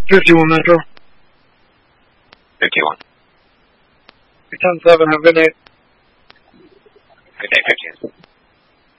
51 Metro. 51. 10-7, have a good night. Good day, 15.